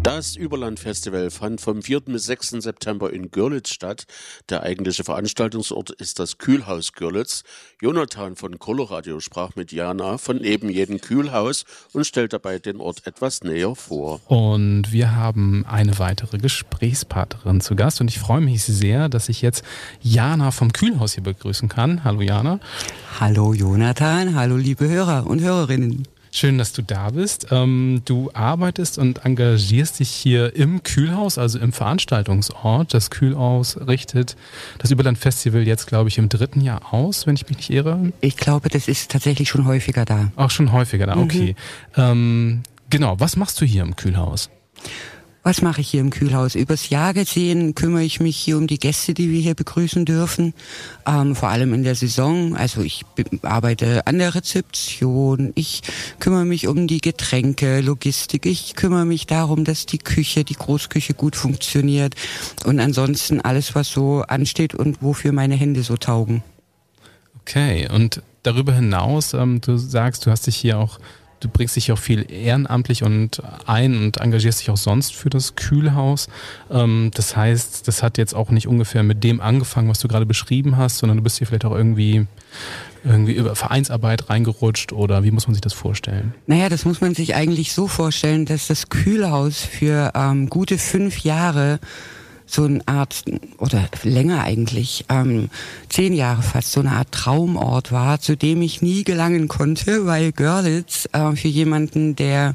Das Überland-Festival fand vom 4. bis 6. September in Görlitz statt. Der eigentliche Veranstaltungsort ist das Kühlhaus Görlitz. Jonathan von Coloradio sprach mit Jana von Neben jedem Kühlhaus und stellt dabei den Ort etwas näher vor. Und wir haben eine weitere Gesprächspartnerin zu Gast und ich freue mich sehr, dass ich jetzt Jana vom Kühlhaus hier begrüßen kann. Hallo Jana. Hallo Jonathan, hallo liebe Hörer und Hörerinnen. Schön, dass du da bist. Du arbeitest und engagierst dich hier im Kühlhaus, also im Veranstaltungsort. Das Kühlhaus richtet das Überland-Festival jetzt, glaube ich, im 3. Jahr aus, wenn ich mich nicht irre. Ich glaube, das ist tatsächlich schon häufiger da. Auch schon häufiger da, okay. Genau, was machst du hier im Kühlhaus? Was mache ich hier im Kühlhaus? Übers Jahr gesehen kümmere ich mich hier um die Gäste, die wir hier begrüßen dürfen. Vor allem in der Saison. Also ich arbeite an der Rezeption. Ich kümmere mich um die Getränke, Logistik. Ich kümmere mich darum, dass die Küche, die Großküche gut funktioniert. Und ansonsten alles, was so ansteht und wofür meine Hände so taugen. Okay, und darüber hinaus, du sagst, du bringst dich auch viel ehrenamtlich und engagierst dich auch sonst für das Kühlhaus. Das heißt, das hat jetzt auch nicht ungefähr mit dem angefangen, was du gerade beschrieben hast, sondern du bist hier vielleicht auch irgendwie über Vereinsarbeit reingerutscht oder wie muss man sich das vorstellen? Naja, das muss man sich eigentlich so vorstellen, dass das Kühlhaus für gute 5 Jahre so eine Art, oder länger eigentlich, 10 Jahre fast, so eine Art Traumort war, zu dem ich nie gelangen konnte, weil Görlitz für jemanden, der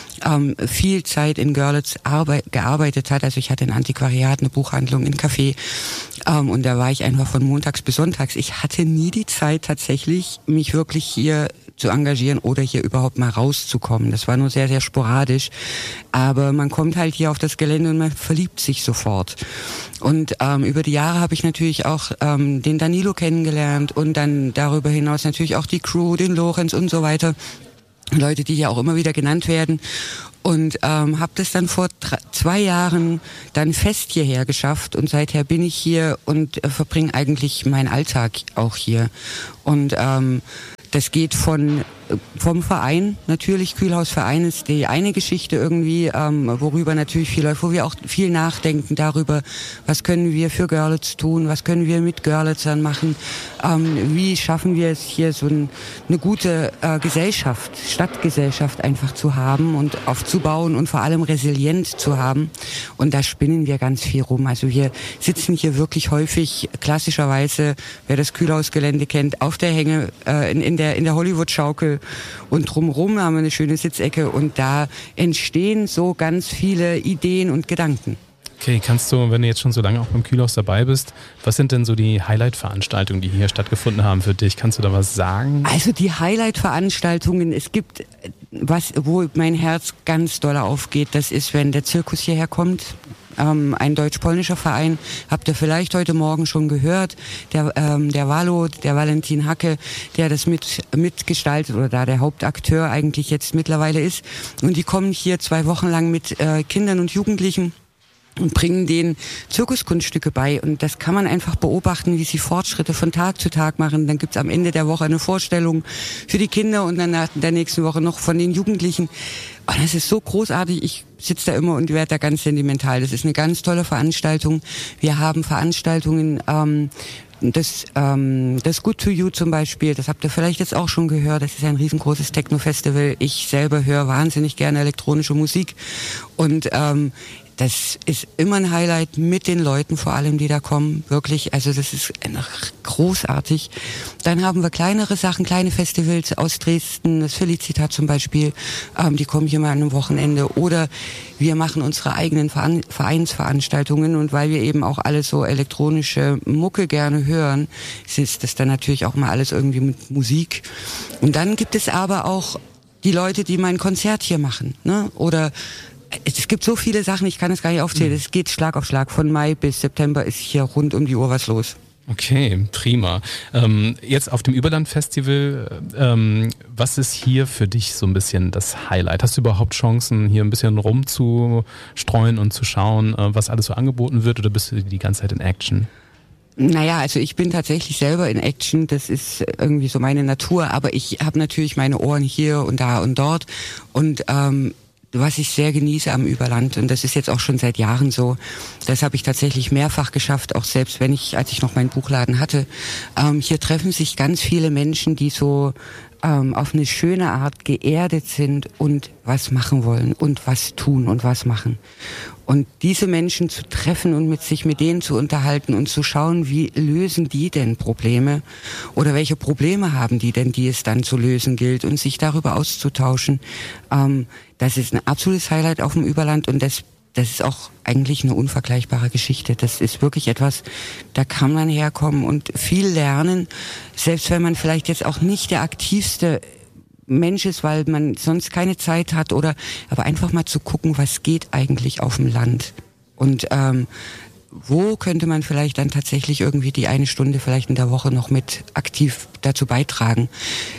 viel Zeit in Görlitz gearbeitet hat, also ich hatte ein Antiquariat, eine Buchhandlung, ein Café, und da war ich einfach von montags bis sonntags. Ich hatte nie die Zeit tatsächlich, mich wirklich hier zu engagieren oder hier überhaupt mal rauszukommen. Das war nur sehr, sehr sporadisch. Aber man kommt halt hier auf das Gelände und man verliebt sich sofort. Und über die Jahre habe ich natürlich auch den Danilo kennengelernt und dann darüber hinaus natürlich auch die Crew, den Lorenz und so weiter. Leute, die ja auch immer wieder genannt werden. Und habe das dann vor 2 Jahren dann fest hierher geschafft und seither bin ich hier und verbringe eigentlich meinen Alltag auch hier. Und das geht vom Verein, natürlich, Kühlhausverein ist die eine Geschichte irgendwie, worüber natürlich viel läuft, wo wir auch viel nachdenken darüber, was können wir für Görlitz tun, was können wir mit Görlitzern machen, wie schaffen wir es hier so eine gute Gesellschaft, Stadtgesellschaft einfach zu haben und aufzubauen und vor allem resilient zu haben. Und da spinnen wir ganz viel rum. Also wir sitzen hier wirklich häufig, klassischerweise, wer das Kühlhausgelände kennt, auf der Hänge, in der Hollywood-Schaukel und drumherum haben wir eine schöne Sitzecke und da entstehen so ganz viele Ideen und Gedanken. Okay, kannst du, wenn du jetzt schon so lange auch beim Kühlhaus dabei bist, was sind denn so die Highlight-Veranstaltungen, die hier stattgefunden haben für dich? Kannst du da was sagen? Also die Highlight-Veranstaltungen, es gibt wo mein Herz ganz doll aufgeht, das ist, wenn der Zirkus hierher kommt. Ein deutsch-polnischer Verein, habt ihr vielleicht heute Morgen schon gehört, der Valo, der Valentin Hacke, der das mitgestaltet oder da der Hauptakteur eigentlich jetzt mittlerweile ist. Und die kommen hier 2 Wochen lang mit Kindern und Jugendlichen und bringen denen Zirkuskunststücke bei. Und das kann man einfach beobachten, wie sie Fortschritte von Tag zu Tag machen. Dann gibt's am Ende der Woche eine Vorstellung für die Kinder und dann nach der nächsten Woche noch von den Jugendlichen. Und das ist so großartig. Ich sitze da immer und werde da ganz sentimental. Das ist eine ganz tolle Veranstaltung. Wir haben Veranstaltungen, das Good to You zum Beispiel, das habt ihr vielleicht jetzt auch schon gehört, das ist ein riesengroßes Techno-Festival. Ich selber höre wahnsinnig gerne elektronische Musik und das ist immer ein Highlight mit den Leuten vor allem, die da kommen. Wirklich, also das ist großartig. Dann haben wir kleinere Sachen, kleine Festivals aus Dresden, das Felicitat zum Beispiel, die kommen hier mal an einem Wochenende. Oder wir machen unsere eigenen Vereinsveranstaltungen und weil wir eben auch alles so elektronische Mucke gerne hören, ist das dann natürlich auch mal alles irgendwie mit Musik. Und dann gibt es aber auch die Leute, die mein Konzert hier machen, ne? Oder es gibt so viele Sachen, ich kann es gar nicht aufzählen. Es geht Schlag auf Schlag. Von Mai bis September ist hier rund um die Uhr was los. Okay, prima. Jetzt auf dem Überland-Festival, was ist hier für dich so ein bisschen das Highlight? Hast du überhaupt Chancen, hier ein bisschen rumzustreuen und zu schauen, was alles so angeboten wird, oder bist du die ganze Zeit in Action? Naja, also ich bin tatsächlich selber in Action, das ist irgendwie so meine Natur, aber ich habe natürlich meine Ohren hier und da und dort und was ich sehr genieße am Überland, und das ist jetzt auch schon seit Jahren so, das habe ich tatsächlich mehrfach geschafft, auch selbst als ich noch meinen Buchladen hatte. Hier treffen sich ganz viele Menschen, die so auf eine schöne Art geerdet sind und was machen wollen und was tun und was machen. Und diese Menschen zu treffen und mit denen zu unterhalten und zu schauen, wie lösen die denn Probleme oder welche Probleme haben die denn, die es dann zu lösen gilt, und sich darüber auszutauschen, das ist ein absolutes Highlight auf dem Überland, und das ist auch eigentlich eine unvergleichbare Geschichte. Das ist wirklich etwas, da kann man herkommen und viel lernen, selbst wenn man vielleicht jetzt auch nicht der aktivste Mensch ist, weil man sonst keine Zeit hat, aber einfach mal zu gucken, was geht eigentlich auf dem Land. Und wo könnte man vielleicht dann tatsächlich irgendwie die eine Stunde vielleicht in der Woche noch mit aktiv dazu beitragen.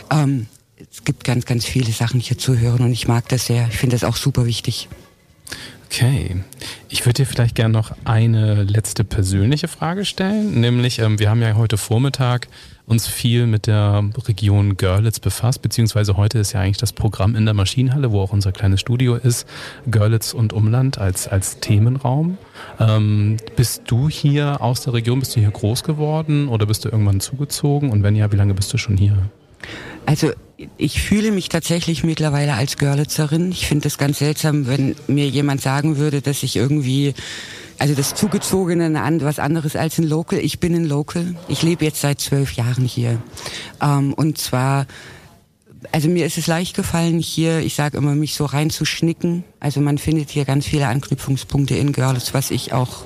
Es gibt ganz, ganz viele Sachen hier zu hören, und ich mag das sehr. Ich finde das auch super wichtig. Okay, ich würde dir vielleicht gerne noch eine letzte persönliche Frage stellen, nämlich wir haben ja heute Vormittag uns viel mit der Region Görlitz befasst, beziehungsweise heute ist ja eigentlich das Programm in der Maschinenhalle, wo auch unser kleines Studio ist, Görlitz und Umland als Themenraum. Bist du hier aus der Region, bist du hier groß geworden oder bist du irgendwann zugezogen, und wenn ja, wie lange bist du schon hier? Also ich fühle mich tatsächlich mittlerweile als Görlitzerin. Ich finde es ganz seltsam, wenn mir jemand sagen würde, dass ich irgendwie, also das Zugezogene was anderes als ein Local. Ich bin ein Local. Ich lebe jetzt seit 12 Jahren hier. Und zwar, also mir ist es leicht gefallen, hier, ich sage immer, mich so reinzuschnicken. Also man findet hier ganz viele Anknüpfungspunkte in Görlitz, was ich auch...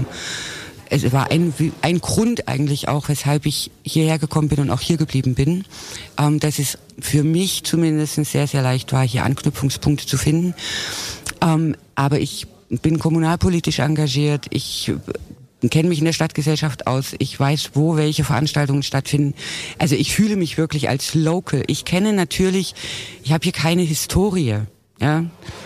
Es war ein Grund eigentlich auch, weshalb ich hierher gekommen bin und auch hier geblieben bin, dass es für mich zumindest sehr, sehr leicht war, hier Anknüpfungspunkte zu finden. Aber ich bin kommunalpolitisch engagiert, ich kenne mich in der Stadtgesellschaft aus, ich weiß, wo welche Veranstaltungen stattfinden. Also ich fühle mich wirklich als Local. Ich habe hier keine Historie, ja,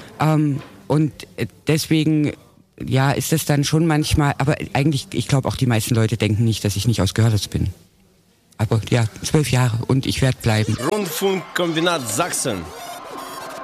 und deswegen... Ja, ist das dann schon manchmal, aber eigentlich, ich glaube auch die meisten Leute denken nicht, dass ich nicht aus Görlitz bin. Aber ja, 12 Jahre und ich werde bleiben. Rundfunkkombinat Sachsen.